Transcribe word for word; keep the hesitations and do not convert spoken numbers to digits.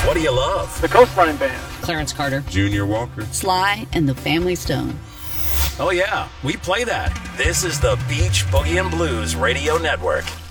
What do you love? The Coastline Band. Clarence Carter. Junior Walker. Sly and the Family Stone. Oh yeah, we play that. This is the Beach Boogie and Blues Radio Network.